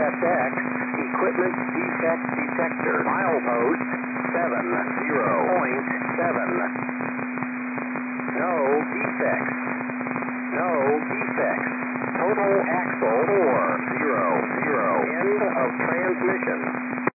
FSX, equipment defect detector. Milepost 70.7. No defects. No defects. Total axle 400. End of transmission.